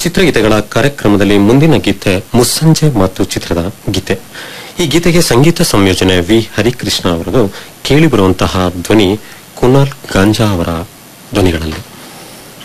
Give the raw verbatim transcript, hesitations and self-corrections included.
ಚಿತ್ರಗೀತೆಗಳ ಕಾರ್ಯಕ್ರಮದಲ್ಲಿ ಮುಂದಿನ ಗೀತೆ ಮುಸ್ಸಂಜೆ ಮತ್ತು ಚಿತ್ರದ ಗೀತೆ. ಈ ಗೀತೆಗೆ ಸಂಗೀತ ಸಂಯೋಜನೆ ವಿ ಹರಿಕೃಷ್ಣ ಅವರದು. ಕೇಳಿಬರುವಂತಹ ಧ್ವನಿ ಕುನಾಲ್ ಗಾಂಜಾ ಅವರ ಧ್ವನಿಗಳಲ್ಲಿ.